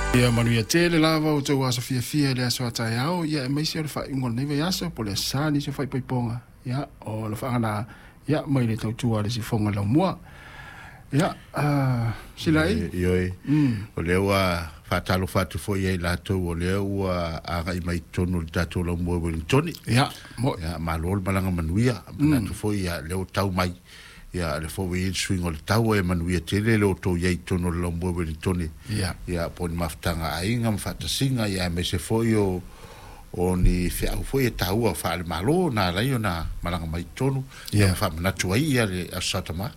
Ia manuia tele lava o tau asa fia le aso atai au, ia e maisi o le whai ungon newe aso, po le sani se whai paiponga, ia, o le whangana, ia, mai le tau tua le si fonga lau mua. Ia, silai? Ioi, o lewa whatalo whatu fo iei latou, o lewa aga i mai tonu le tatou lau mua Wellingtoni. Ia, mo. Ia, malol malanga manuia, manatu fo ia leo tau mai. Ia, le fo wei swing o le tau e manuia tele leo tau iei tonu le lau mua Wellingtoni. Ia, po ni maftanga ainga, mawhatasinga, ia, me se fo i o ni whiau fo i taua whaale malo, na lai o na malanga mai tonu. Ia, whamanatu ai ia le asatama.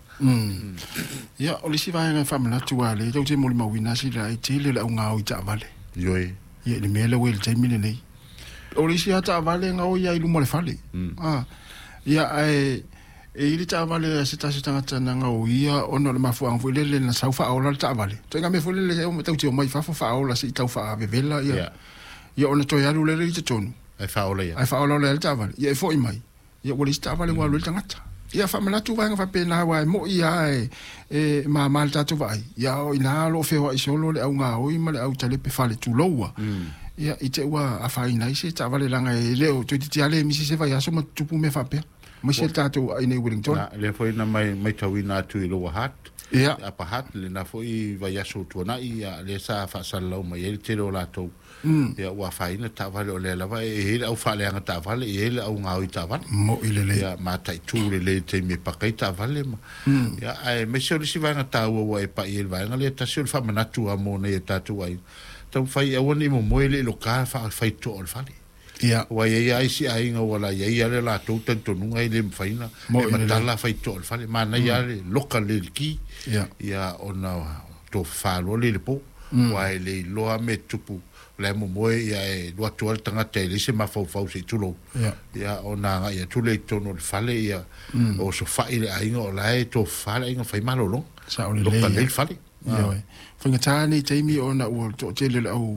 Ia, o le si vaenga whamanatu a le, tau te moli mawina si la i tele le au ngā o i ta vale. Ioi. Ia, le mele wele taimine nei. O le si a ta vale ngā o ia ilu mo le whale. Ia, e ili ta vale se tasi tangata na ngā o ia, ono le mafuang fo ilele na sau wha aola le ta vale. Toi ngā me fo ilele e tau te o mai whafo wha aola si tau wha avevela, ia. Ia, ona toi alu lele i te tonu. Ai wha aola ia. Ai wha aola le ta vale. Ia, e fo i mai. Ia, wale si ta vale walu le tangata. Ia whamanatu vaenga whapena hawa e mo ia e maa le tatu vai. Ia o ina alo whewa i solo le au ngā oi ma le au talepe whale tu loua. Ia i te ua a whaina i se ta vale langa e leo toi te ale misi se vai aso ma tupu me whapea. Mai se tatu a ine Wellington. Le foi na mai tawina atu i loa hat. Ia. Apa hat le na foi vai aso tuana i le sa whasalau mai e te lo latou. Ia ua whaina ta vale o le lava e hele au whale anga ta vale e hele au ngā oi ta vale. Mo i le le. Ia mātai tū le le te me pakai ta vale ma. Ia ai me se o lisi vanga ta ua e pa i el vanga le ta se o whamanatu a mō nei e tatu ai. Tau whai awane mo moe le lo kā whai to o le whale. Ia. Wa ia ai si ai nga wala ia ia le la tau tantonunga i le mwhaina. E matala whai to o le whale. Mana ia le loka le ki. Ia ona to whalo le po. Wa e le loa me tupu. Le mo moe ia e lua tual tangata e lise mawhau se tulo. Ia o nā ngā ia tule i tono le whale ia o so whai le ainga o lai to whale ainga whai malo long. Sa o le loka le whale. Whainga tāne teimi o na ua to te le au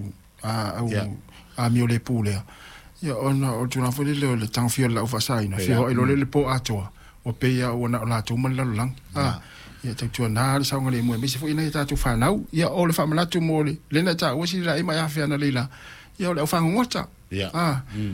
a mi o le pūlea. Ia o na o tuna whale le o le tangwhia lau whasaina. Whio ilo le po atoa. O peia o na o la tūma le lang. Ia tau tua nā le saunga le mua. Mese fo ina i tātou whanau. Ia o le whamanatu mō le. Lena tā uasi la ima ia whiana leila. Ia o le au whangongota. Ia.